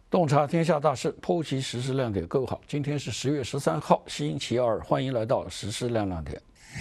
洞察天下大事，剖析时事亮点。各位好，今天是10月13号，星期二，欢迎来到时事亮点。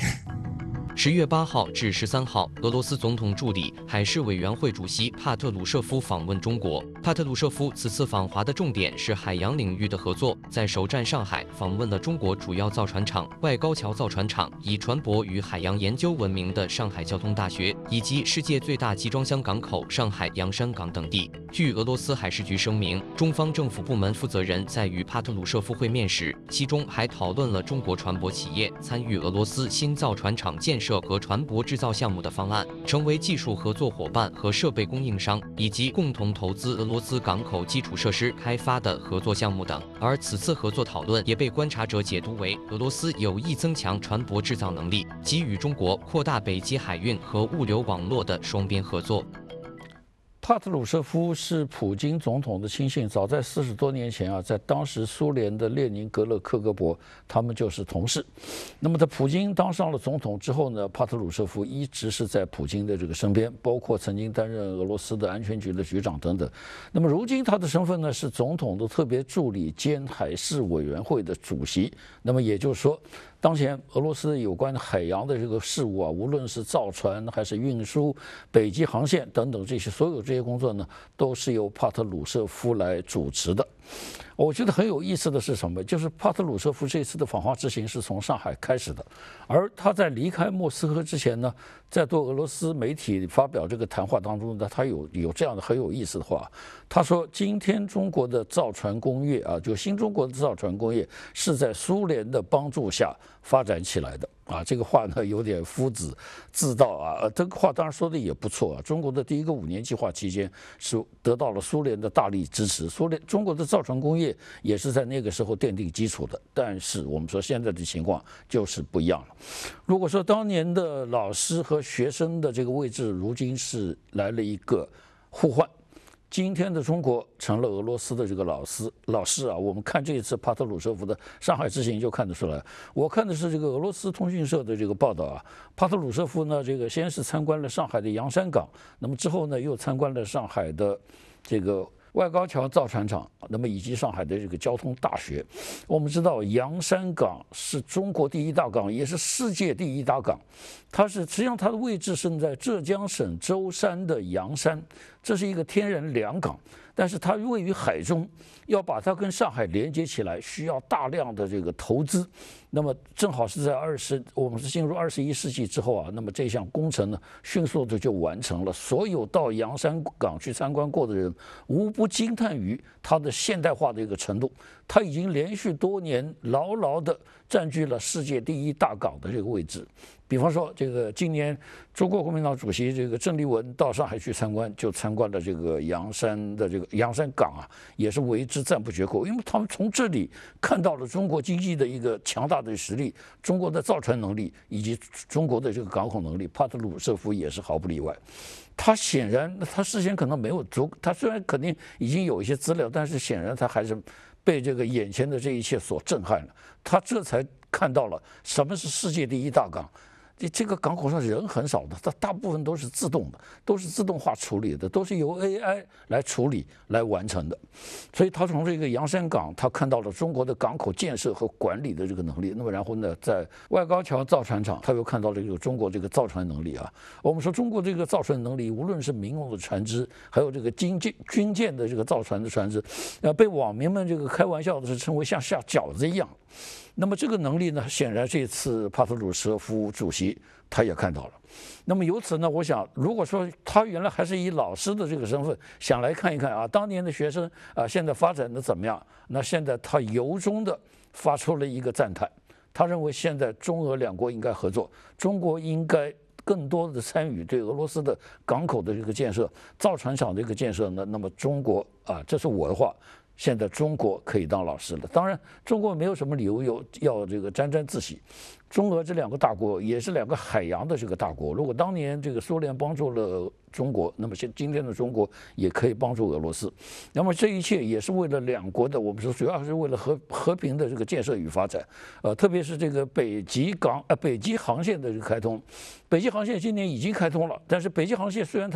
10月8号至13号，俄罗斯总统助理、海事委员会主席帕特鲁舍夫访问中国。帕特鲁舍夫此次访华的重点是海洋领域的合作，在首站上海访问了中国主要造船厂外高桥造船厂，以船舶与海洋研究闻名的上海交通大学，以及世界最大集装箱港口上海洋山港等地。据俄罗斯海事局声明，中方政府部门负责人在与帕特鲁舍夫会面时，其中还讨论了中国船舶企业参与俄罗斯新造船厂建设和船舶制造项目的方案，成为技术合作伙伴和设备供应商，以及共同投资俄罗斯港口基础设施开发的合作项目等。而此次合作讨论也被观察者解读为俄罗斯有意增强船舶制造能力，给予中国扩大北极海运和物流网络的双边合作。 帕特鲁舍夫是普京总统的亲信，早在40多年前啊，在当时苏联的列宁格勒克格勃，他们就是同事。那么在普京当上了总统之后呢，帕特鲁舍夫一直是在普京的这个身边，包括曾经担任俄罗斯的安全局的局长等等。那么如今他的身份呢是总统的特别助理兼海事委员会的主席。那么也就是说，当前俄罗斯有关海洋的这个事务啊，无论是造船还是运输、北极航线等等这些所有这些工作呢，都是由帕特鲁舍夫来主持的。我觉得很有意思的是什么？就是帕特鲁舍夫这次的访华之行是从上海开始的，而他在离开莫斯科之前呢，在对俄罗斯媒体发表这个谈话当中呢，他有这样的很有意思的话。他说：“今天中国的造船工业啊，就新中国的造船工业是在苏联的帮助下发展起来的。”啊，这个话呢有点夫子自道啊。这个话当然说的也不错啊。中国的第一个5年计划期间是得到了苏联的大力支持，中国的造船工业也是在那个时候奠定基础的。但是我们说现在的情况就是不一样了。如果说当年的老师和学生的这个位置，如今是来了一个互换。今天的中国成了俄罗斯的这个老师啊，我们看这一次帕特鲁舍夫的上海之行就看得出来。我看的是这个俄罗斯通讯社的这个报道啊，帕特鲁舍夫呢，这个先是参观了上海的洋山港，那么之后呢又参观了上海的这个外高桥造船厂，那么以及上海的这个交通大学。我们知道洋山港是中国第一大港，也是世界第一大港。实际上它的位置是在浙江省舟山的洋山，这是一个天然良港，但是它位于海中，要把它跟上海连接起来，需要大量的这个投资。那么正好是在我们是进入21世纪之后啊，那么这项工程呢，迅速的就完成了。所有到洋山港去参观过的人，无不惊叹于它的现代化的一个程度。它已经连续多年牢牢的占据了世界第一大港的这个位置。比方说，这个今年中国国民党主席这个郑丽文到上海去参观，就参观了这个洋山的这个洋山港啊，也是为之赞不绝口，因为他们从这里看到了中国经济的一个强大的实力，中国的造船能力以及中国的这个港口能力。帕特鲁舍夫也是毫不例外。他显然，他事先可能没有他虽然肯定已经有一些资料，但是显然他还是被这个眼前的这一切所震撼了。他这才看到了什么是世界第一大港。这个港口上人很少的，它大部分都是自动的，都是自动化处理的，都是由 AI 来处理来完成的。所以他从这个洋山港，他看到了中国的港口建设和管理的这个能力。那么然后呢，在外高桥造船厂，他又看到了这个中国这个造船能力啊。我们说中国这个造船能力，无论是民用的船只，还有这个军舰的这个造船的船只，被网民们这个开玩笑的是称为像下饺子一样。那么这个能力呢，显然这次帕特鲁舍夫主席他也看到了。那么由此呢，我想，如果说他原来还是以老师的这个身份想来看一看啊，当年的学生啊，现在发展的怎么样？那现在他由衷的发出了一个赞叹，他认为现在中俄两国应该合作，中国应该更多的参与对俄罗斯的港口的这个建设、造船厂的这个建设呢。那么中国啊，这是我的话。现在中国可以当老师了，当然，中国没有什么理由要这个沾沾自喜。中俄这两个大国也是两个海洋的这个大国。如果当年这个苏联帮助了中国，那么今天的中国也可以帮助俄罗斯。那么这一切也是为了两国的，我们说主要是为了和平的这个建设与发展。特别是这个北极航线的这个开通，北极航线今年已经开通了，但是北极航线虽然